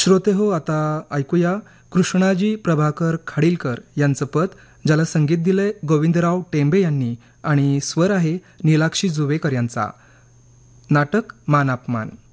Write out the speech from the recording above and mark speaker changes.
Speaker 1: श्रोते हो, आता ऐकूया कृष्णाजी प्रभाकर खाडीलकर यांचं पद, ज्याला संगीत दिलंय गोविंदराव टेंबे यांनी आणि स्वर आहे नीलाक्षी जुवेकर यांचा. नाटक मान अपमान.